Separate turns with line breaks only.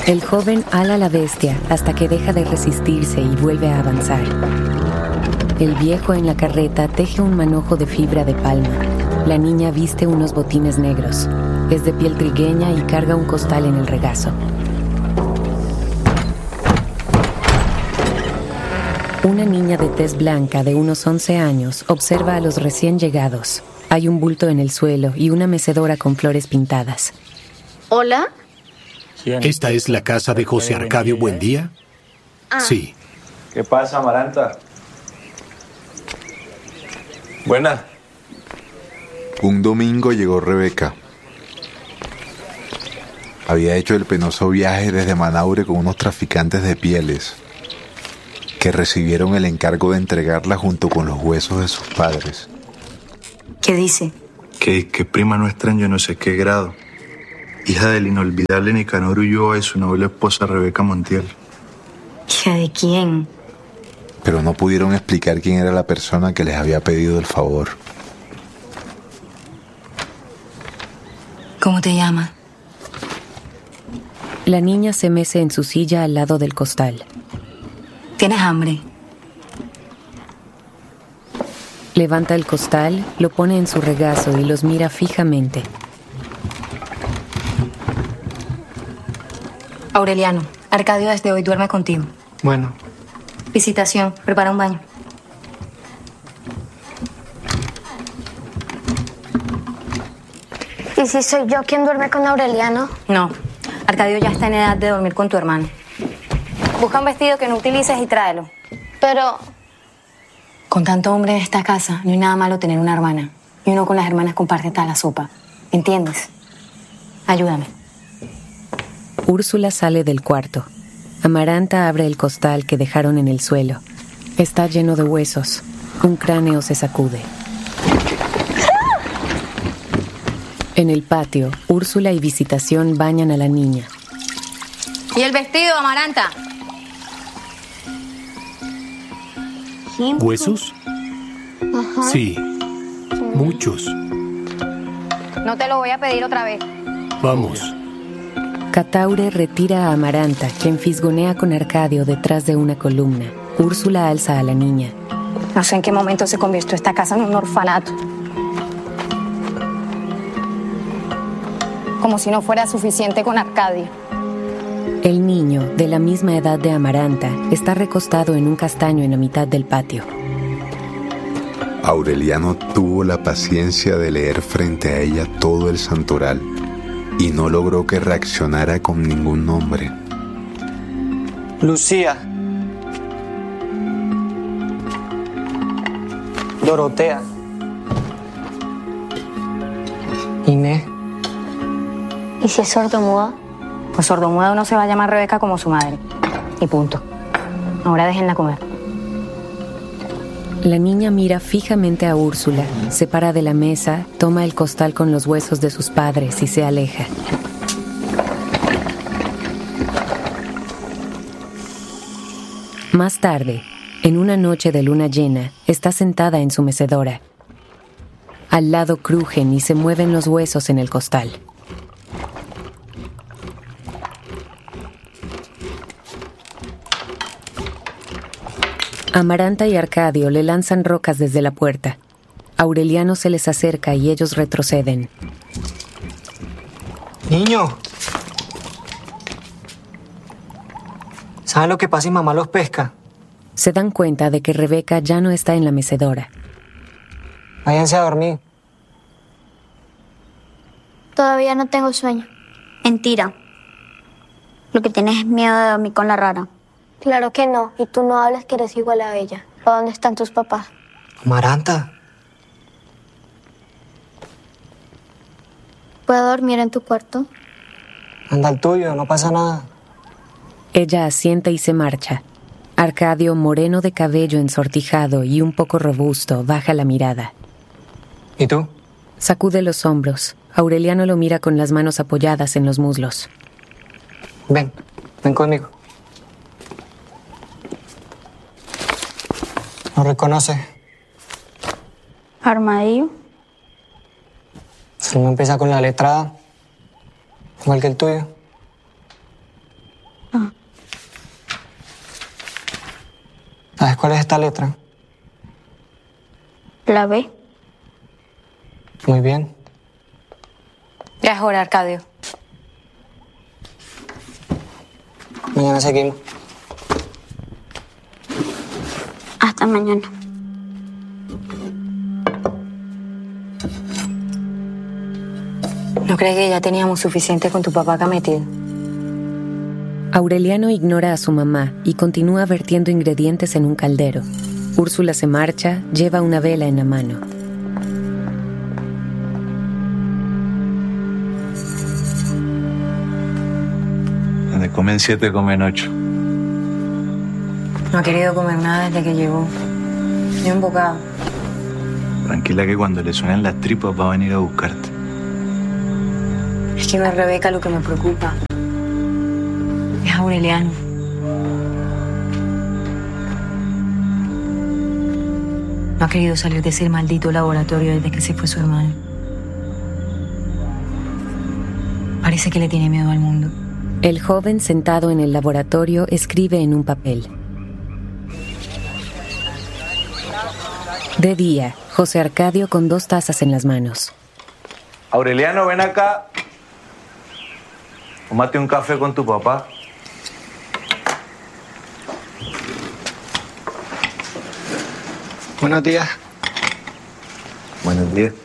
El joven ala a la bestia hasta que deja de resistirse y vuelve a avanzar. El viejo en la carreta teje un manojo de fibra de palma. La niña viste unos botines negros. Es de piel trigueña y carga un costal en el regazo. Una niña de tez blanca de unos 11 años observa a los recién llegados. Hay un bulto en el suelo y una mecedora con flores pintadas.
¿Hola?
¿Esta es la casa de José Arcadio Buendía? Sí.
¿Qué pasa, Amaranta? Buena.
Un domingo llegó Rebeca. Había hecho el penoso viaje desde Manaure con unos traficantes de pieles que recibieron el encargo de entregarla junto con los huesos de sus padres.
¿Qué dice?
Que prima nuestra en yo no sé qué grado. Hija del inolvidable Nicanor Ulloa y su noble esposa Rebeca Montiel.
¿Hija de quién?
Pero no pudieron explicar quién era la persona que les había pedido el favor.
¿Cómo te llamas?
La niña se mece en su silla al lado del costal.
¿Tienes hambre?
Levanta el costal, lo pone en su regazo y los mira fijamente.
Aureliano, Arcadio desde hoy duerme contigo.
Bueno.
Visitación, prepara un baño.
¿Y si soy yo quien duerme con Aureliano?
No, Arcadio ya está en edad de dormir con tu hermano. Busca un vestido que no utilices y tráelo.
Pero...
Con tanto hombre en esta casa, no hay nada malo tener una hermana. Y uno con las hermanas comparte hasta la sopa. ¿Entiendes? Ayúdame.
Úrsula sale del cuarto. Amaranta abre el costal que dejaron en el suelo. Está lleno de huesos. Un cráneo se sacude. En el patio, Úrsula y Visitación bañan a la niña.
¿Y el vestido, Amaranta?
¿Huesos?
Ajá.
Sí, muchos.
No te lo voy a pedir otra vez.
Vamos.
Cataure retira a Amaranta, quien fisgonea con Arcadio detrás de una columna. Úrsula alza a la niña.
No sé en qué momento se convirtió esta casa en un orfanato. Como si no fuera suficiente con Arcadio.
El niño, de la misma edad de Amaranta, está recostado en un castaño en la mitad del patio.
Aureliano tuvo la paciencia de leer frente a ella todo el santoral y no logró que reaccionara con ningún nombre.
Lucía. Dorotea. Inés.
¿Y si es sordomuda?
Pues sordomuda no se va a llamar Rebeca como su madre. Y punto. Ahora déjenla comer.
La niña mira fijamente a Úrsula, se para de la mesa, toma el costal con los huesos de sus padres y se aleja. Más tarde, en una noche de luna llena, está sentada en su mecedora. Al lado crujen y se mueven los huesos en el costal. Amaranta y Arcadio le lanzan rocas desde la puerta. Aureliano se les acerca y ellos retroceden.
Niño. ¿Sabes lo que pasa si mamá los pesca?
Se dan cuenta de que Rebeca ya no está en la mecedora.
Váyanse a dormir.
Todavía no tengo sueño.
Mentira. Lo que tienes es miedo de dormir con la rara.
Claro que no. Y tú no hablas que eres igual a ella. ¿A dónde están tus papás?
Amaranta.
¿Puedo dormir en tu cuarto?
Anda al tuyo, no pasa nada.
Ella asiente y se marcha. Arcadio, moreno de cabello ensortijado y un poco robusto, baja la mirada.
¿Y tú?
Sacude los hombros. Aureliano lo mira con las manos apoyadas en los muslos.
Ven conmigo. ¿Lo reconoces?
Armadillo.
Su nombre empieza con la letra A, igual que el tuyo. ¿Sabes cuál es esta letra?
¿La ve?
Muy bien.
Ya es hora, Arcadio.
Mañana seguimos.
Hasta mañana.
¿No crees que ya teníamos suficiente con tu papá acá metido?
Aureliano ignora a su mamá y continúa vertiendo ingredientes en un caldero. Úrsula se marcha, lleva una vela en la mano.
Donde comen 7, comen 8.
No ha querido comer nada desde que llegó. Ni un bocado.
Tranquila que cuando le suenen las tripas va a venir a buscarte.
Es que no es Rebeca lo que me preocupa. Es Aureliano. No ha querido salir de ese maldito laboratorio desde que se fue su hermano. Parece que le tiene miedo al mundo.
El joven sentado en el laboratorio escribe en un papel. De día, José Arcadio con 2 tazas en las manos.
Aureliano, ven acá. Tómate un café con tu papá.
Buenos días.
Buenos días.